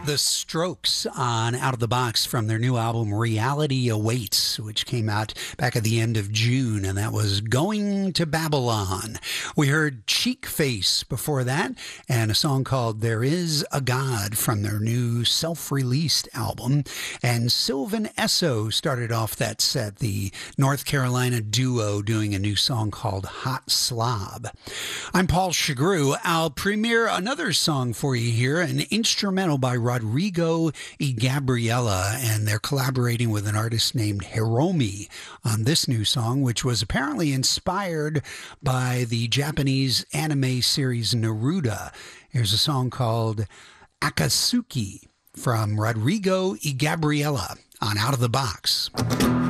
The Strokes on Out of the Box from their new album Reality Awaits, which came out back at the end of June, and that was Going to Babylon. We heard Cheek Face before that, and a song called There Is a God from their new self-released album. And Sylvan Esso started off that set, the North Carolina duo doing a new song called Hot Slob. I'm Paul Chagru. I'll premiere another song for you here, an instrumental by Rodrigo y Gabriela, and they're collaborating with an artist named Hiromi on this new song, which was apparently inspired by the Japanese anime series Naruto. Here's a song called Akatsuki from Rodrigo y Gabriela on Out of the Box.